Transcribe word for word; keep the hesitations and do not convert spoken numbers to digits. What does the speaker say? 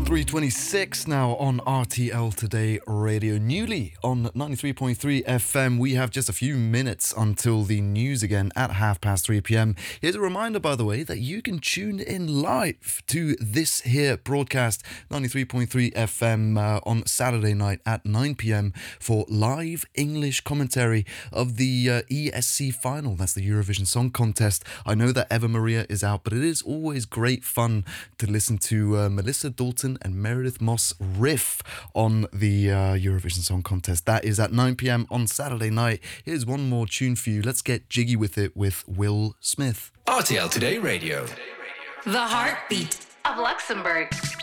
three twenty-six now on R T L Today Radio. Newly on ninety-three point three F M. We have just a few minutes until the news again at half past three p.m. Here's a reminder, by the way, that you can tune in live to this here broadcast, ninety-three point three F M, uh, on Saturday night at nine p.m. for live English commentary of the uh, E S C final. That's the Eurovision Song Contest. I know that Eva Maria is out, but it is always great fun to listen to uh, Melissa Dalton and Meredith Moss riff on the uh, Eurovision Song Contest. That is at nine p.m. on Saturday night. Here's one more tune for you. Let's get jiggy with it with Will Smith. R T L Today Radio. The heartbeat of Luxembourg.